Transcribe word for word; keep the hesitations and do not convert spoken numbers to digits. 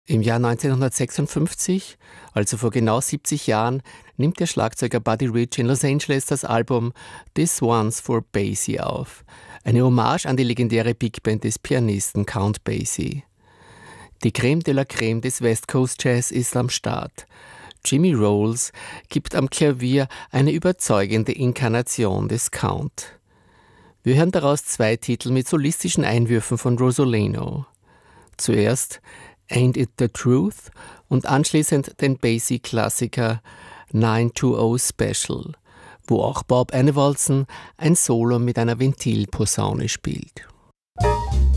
Im Jahr neunzehnhundertsechsundfünfzig, also vor genau siebzig Jahren, nimmt der Schlagzeuger Buddy Rich in Los Angeles das Album This One's for Basie auf, eine Hommage an die legendäre Big Band des Pianisten Count Basie. Die Creme de la Creme des West Coast Jazz ist am Start. Jimmy Rolls gibt am Klavier eine überzeugende Inkarnation des Count. Wir hören daraus zwei Titel mit solistischen Einwürfen von Rosolino. Zuerst Ain't It the Truth und anschließend den Basie-Klassiker neun zwei null Special, wo auch Bob Anewalson ein Solo mit einer Ventilposaune spielt.